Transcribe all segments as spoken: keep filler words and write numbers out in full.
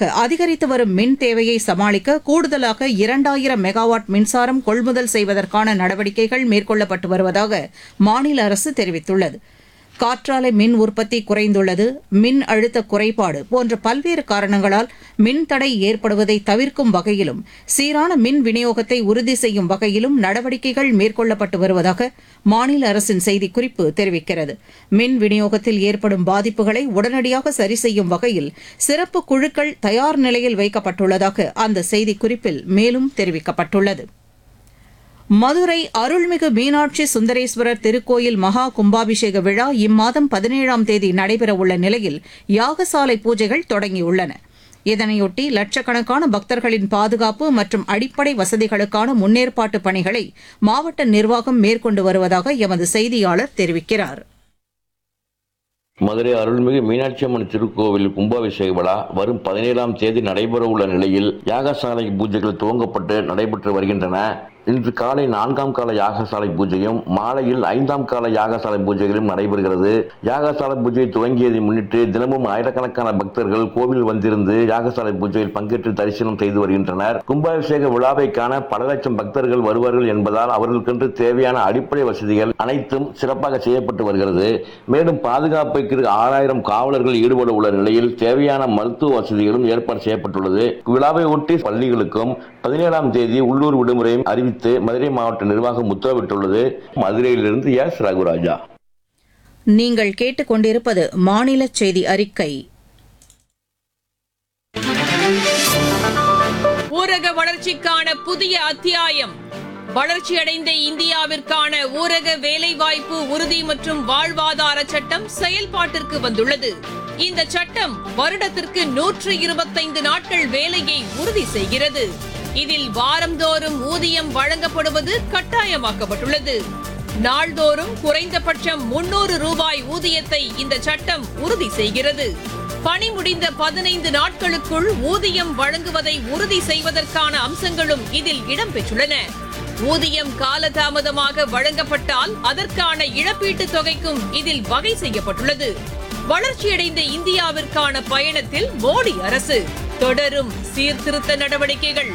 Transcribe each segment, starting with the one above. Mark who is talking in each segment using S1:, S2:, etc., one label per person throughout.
S1: காரணமாக அதிகரித்து வரும் மின் தேவையை சமாளிக்க கூடுதலாக இரண்டாயிரம் மெகாவாட் மின்சாரம் கொள்முதல் செய்வதற்கான நடவடிக்கைகள் மேற்கொள்ளப்பட்டு வருவதாக மாநில அரசு தெரிவித்துள்ளது. காற்றாலை மின் உற்பத்தி குறைந்துள்ளது, மின் அழுத்த குறைபாடு போன்ற பல்வேறு காரணங்களால் மின்தடை ஏற்படுவதை தவிர்க்கும் வகையிலும் சீரான மின் விநியோகத்தை உறுதி செய்யும் வகையிலும் நடவடிக்கைகள் மேற்கொள்ளப்பட்டு வருவதாக மாநில அரசின் செய்திக்குறிப்பு தெரிவிக்கிறது. மின் விநியோகத்தில் ஏற்படும் பாதிப்புகளை உடனடியாக சரி செய்யும் வகையில் சிறப்பு குழுக்கள் தயார் நிலையில் வைக்கப்பட்டுள்ளதாக அந்த செய்திக்குறிப்பில் மேலும் தெரிவிக்கப்பட்டுள்ளது. மதுரை அருள்மிகு மீனாட்சி சுந்தரேஸ்வரர் திருக்கோயில் மகா கும்பாபிஷேக விழா இம்மாதம் பதினேழாம் தேதி நடைபெறவுள்ள நிலையில் யாகசாலை பூஜைகள் தொடங்கியுள்ளன. இதனையொட்டி லட்சக்கணக்கான பக்தர்களின் பாதுகாப்பு மற்றும் அடிப்படை வசதிகளுக்கான முன்னேற்பாட்டு பணிகளை மாவட்ட நிர்வாகம் மேற்கொண்டு வருவதாக எமது செய்தியாளர் தெரிவிக்கிறார்.
S2: மதுரை அருள்மிகு மீனாட்சி அம்மன் திருக்கோவில் கும்பாபிஷேக விழா வரும் பதினேழாம் தேதி நடைபெற உள்ள நிலையில் யாகசாலை பூஜைகள் துவங்கப்பட்டு நடைபெற்று வருகின்றன. இன்று காலை நான்காம் கால யாகசாலை பூஜையும் மாலையில் ஐந்தாம் கால யாகசாலை பூஜைகளும் நடைபெறுகிறது. யாகசாலை பூஜை துவங்கியதை முன்னிட்டு தினமும் ஆயிரக்கணக்கான பக்தர்கள் கோவில் வந்திருந்து யாகசாலை பூஜையில் பங்கேற்று தரிசனம் செய்து வருகின்றனர். கும்பாபிஷேக விழாவை காண பல லட்சம் பக்தர்கள் வருவார்கள் என்பதால் அவர்களுக்கென்று தேவையான அடிப்படை வசதிகள் அனைத்தும் சிறப்பாக செய்யப்பட்டு வருகிறது. மேலும் பாதுகாப்புக்கு ஆறாயிரம் காவலர்கள் ஈடுபட உள்ள நிலையில் தேவையான மருத்துவ வசதிகளும் ஏற்பாடு செய்யப்பட்டுள்ளது. விழாவை ஒட்டி பள்ளிகளுக்கும் பதினேழாம் தேதி உள்ளூர் விடுமுறையும் அறிவித்து மதுரை மாவட்ட நிர்வாகம் உத்தரவிட்டுள்ளது. மதுரையிலிருந்து எஸ் ரகுராஜா.
S1: நீங்கள் கேட்டுக்கொண்டிருப்பது மாநில செய்தி அறிக்கை.
S3: ஊரக வளர்ச்சிக்கான புதிய அத்தியாயம். வளர்ச்சியடைந்த இந்தியாவிற்கான ஊரக வேலைவாய்ப்பு உறுதி மற்றும் வாழ்வாதார சட்டம் செயல்பாட்டிற்கு வந்துள்ளது. இந்த சட்டம் வருடத்திற்கு நூற்று இருபத்தைந்து நாட்கள் வேலையை உறுதி செய்கிறது. இதில் வாரந்தோறும் ஊதியம் வழங்கப்படுவது கட்டாயமாக்கப்பட்டுள்ளது. நாள்தோறும் குறைந்தபட்சம் முன்னூறு ரூபாய் ஊதியத்தை இந்த சட்டம் உறுதி செய்கிறது. பணி முடிந்த பதினைந்து நாட்களுக்குள் ஊதியம் வழங்குவதை உறுதி செய்வதற்கான அம்சங்களும் இதில் இடம்பெற்றுள்ளன. ஊதியம் காலதாமதமாக வழங்கப்பட்டால் அதற்கான இழப்பீட்டுத் தொகைக்கும் இதில் வகை செய்யப்பட்டுள்ளது. வளர்ச்சியடைந்த இந்தியாவிற்கான பயணத்தில் மோடி அரசு தொடரும் சீர்திருத்த நடவடிக்கைகள்.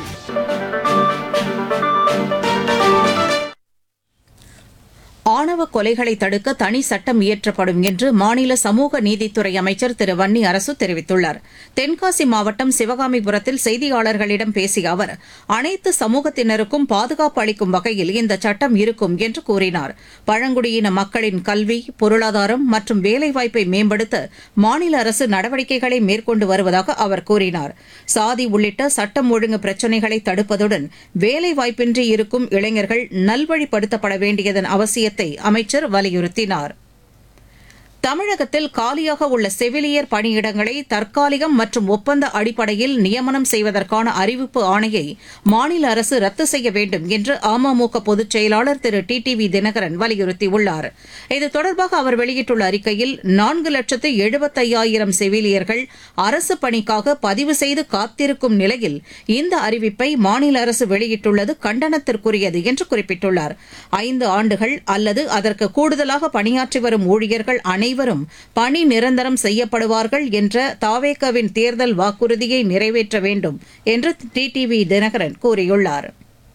S1: ஆணவ கொலைகளை தடுக்க தனி சட்டம் இயற்றப்படும் என்று மாநில சமூக நீதித்துறை அமைச்சர் திரு வன்னி அரசு தெரிவித்துள்ளார். தென்காசி மாவட்டம் சிவகாமிபுரத்தில் செய்தியாளர்களிடம் பேசிய அவர் அனைத்து சமூகத்தினருக்கும் பாதுகாப்பு அளிக்கும் வகையில் இந்த சட்டம் இருக்கும் என்று கூறினார். பழங்குடியின மக்களின் கல்வி, பொருளாதாரம் மற்றும் வேலைவாய்ப்பை மேம்படுத்த மாநில அரசு நடவடிக்கைகளை மேற்கொண்டு வருவதாக அவர் கூறினார். சாதி உள்ளிட்ட சட்டம் ஒழுங்கு பிரச்சினைகளை தடுப்பதுடன் வேலைவாய்ப்பின்றி இருக்கும் இளைஞர்கள் நல்வழிப்படுத்தப்பட வேண்டியதன் அவசியத்தை அமைச்சர் வலியுறுத்தினார். தமிழகத்தில் காலியாக உள்ள செவிலியர் பணியிடங்களை தற்காலிகம் மற்றும் ஒப்பந்த அடிப்படையில் நியமனம் செய்வதற்கான அறிவிப்பு ஆணையை மாநில அரசு ரத்து செய்ய வேண்டும் என்று அமமுக பொதுச் செயலாளர் திரு டி டி வி தினகரன் வலியுறுத்தியுள்ளார். இது தொடர்பாக அவர் வெளியிட்டுள்ள அறிக்கையில் நான்கு லட்சத்து எழுபத்தையாயிரம் செவிலியர்கள் அரசு பணிக்காக பதிவு செய்து காத்திருக்கும் நிலையில் இந்த அறிவிப்பை மாநில அரசு வெளியிட்டுள்ளது கண்டனத்திற்குரியது என்று குறிப்பிட்டுள்ளார். ஐந்து ஆண்டுகள் அல்லது அதற்கு கூடுதலாக பணியாற்றி வரும் ஊழியர்கள் அனைவரும் பணி நிரந்தரம் செய்யப்படுவார்கள் என்ற தாவேகாவின் தேர்தல் வாக்குறுதியை நிறைவேற்ற வேண்டும் என்று டி டி வி தினகரன் கூறியுள்ளார்.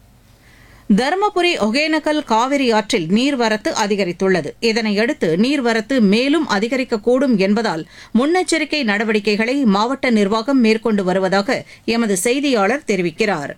S1: தருமபுரி ஒகேனக்கல் காவிரி ஆற்றில் நீர்வரத்து அதிகரித்துள்ளது. இதனையடுத்து நீர்வரத்து மேலும் அதிகரிக்கக்கூடும் என்பதால் முன்னெச்சரிக்கை நடவடிக்கைகளை மாவட்ட நிர்வாகம் மேற்கொண்டு வருவதாக எமது செய்தியாளர் தெரிவிக்கிறார்.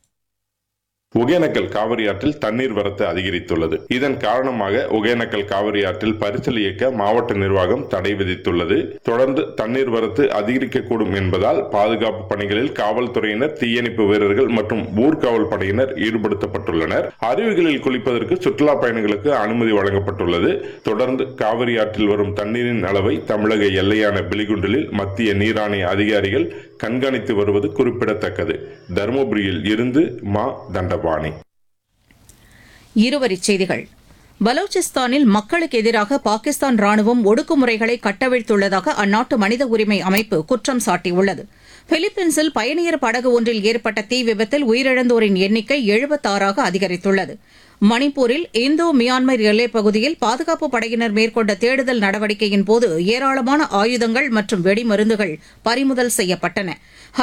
S4: ஒகேனக்கல் காவிரி ஆற்றில் தண்ணீர் வரத்து அதிகரித்துள்ளது. இதன் காரணமாக ஒகேனக்கல் காவிரி ஆற்றில் பரிசல் இயக்க மாவட்ட நிர்வாகம் தடை விதித்துள்ளது. தொடர்ந்து தண்ணீர் வரத்து அதிகரிக்கக்கூடும் என்பதால் பாதுகாப்பு பணிகளில் காவல்துறையினர், தீயணைப்பு வீரர்கள் மற்றும் ஊர்காவல் படையினர் ஈடுபடுத்தப்பட்டுள்ளனர். அருவிகளில் குளிப்பதற்கு சுற்றுலா பயணிகளுக்கு அனுமதி வழங்கப்பட்டுள்ளது. தொடர்ந்து காவிரி ஆற்றில் வரும் தண்ணீரின் அளவை தமிழக எல்லையான பிலிகுண்டலில் மத்திய நீராணைய அதிகாரிகள் கண்காணித்து வருவது குறிப்பிடத்தக்கது. தருமபுரியில் இருந்து மா தண்டபாணி.
S1: இருவரிச் செய்திகள். பலூச்சிஸ்தானில் மக்களுக்கு எதிராக பாகிஸ்தான் ராணுவம் ஒடுக்குமுறைகளை கட்டவிழ்த்துள்ளதாக அந்நாட்டு மனித உரிமை அமைப்பு குற்றம் சாட்டியுள்ளது. பிலிப்பீன்ஸில் பயணியர் படகு ஒன்றில் ஏற்பட்ட தீ விபத்தில் உயிரிழந்தோரின் எண்ணிக்கை எழுபத்தாறாக அதிகரித்துள்ளது. மணிப்பூரில் இந்தோ மியான்மர் எல்லைப் பகுதியில் பாதுகாப்பு படையினர் மேற்கொண்ட தேடுதல் நடவடிக்கையின் போது ஏராளமான ஆயுதங்கள் மற்றும் வெடிமருந்துகள் பறிமுதல் செய்யப்பட்டன.